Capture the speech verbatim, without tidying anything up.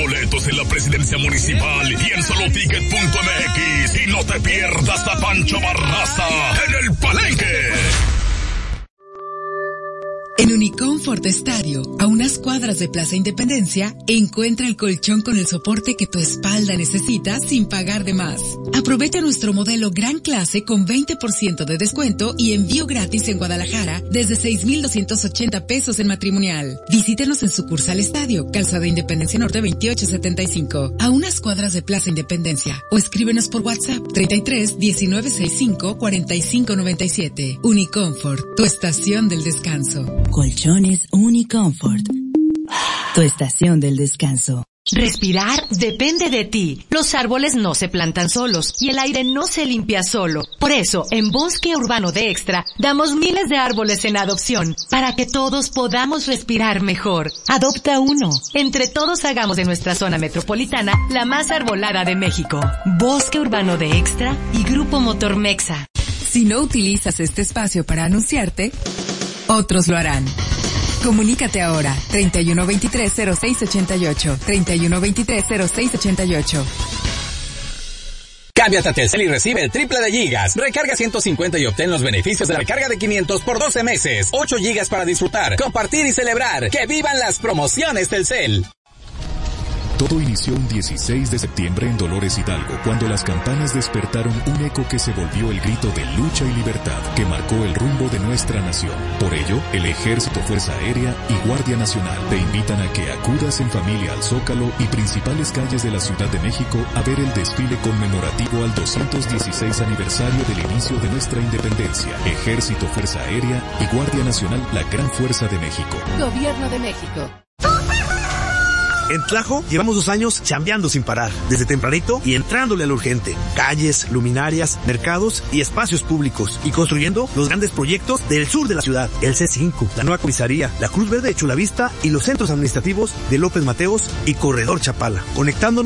boletos en la presidencia municipal y en soloticket punto m x. Y no te pierdas a Pancho Barraza en el Palenque. En Unicomfort Estadio, a unas cuadras de Plaza Independencia, encuentra el colchón con el soporte que tu espalda necesita sin pagar de más. Aprovecha nuestro modelo Gran Clase con veinte por ciento de descuento y envío gratis en Guadalajara desde seis mil doscientos ochenta pesos en matrimonial. Visítenos en sucursal Estadio, Calzada Independencia Norte veintiocho setenta y cinco, a unas cuadras de Plaza Independencia, o escríbenos por WhatsApp treinta y tres diecinueve sesenta y cinco cuarenta y cinco noventa y siete. Unicomfort, tu estación del descanso. Colchones Unicomfort, tu estación del descanso. Respirar depende de ti. Los árboles no se plantan solos y el aire no se limpia solo. Por eso, en Bosque Urbano de Extra, damos miles de árboles en adopción para que todos podamos respirar mejor. Adopta uno. Entre todos hagamos de nuestra zona metropolitana la más arbolada de México. Bosque Urbano de Extra y Grupo Motor Mexa. Si no utilizas este espacio para anunciarte, otros lo harán. Comunícate ahora, treinta y uno veintitrés cero seis ochenta y ocho, treinta y uno veintitrés cero seis ochenta y ocho. Cámbiate a Telcel y recibe el triple de gigas. Recarga ciento cincuenta y obtén los beneficios de la recarga de quinientos por doce meses. ocho gigas para disfrutar, compartir y celebrar. ¡Que vivan las promociones Telcel! Todo inició un dieciséis de septiembre en Dolores Hidalgo, cuando las campanas despertaron un eco que se volvió el grito de lucha y libertad, que marcó el rumbo de nuestra nación. Por ello, el Ejército, Fuerza Aérea y Guardia Nacional te invitan a que acudas en familia al Zócalo y principales calles de la Ciudad de México a ver el desfile conmemorativo al doscientos dieciséis aniversario del inicio de nuestra independencia. Ejército, Fuerza Aérea y Guardia Nacional, la gran fuerza de México. Gobierno de México. En Tlajo llevamos dos años chambeando sin parar, desde tempranito y entrándole al urgente. Calles, luminarias, mercados y espacios públicos. Y construyendo los grandes proyectos del sur de la ciudad. El C cinco, la nueva comisaría, la Cruz Verde de Chulavista y los centros administrativos de López Mateos y Corredor Chapala. Conectándonos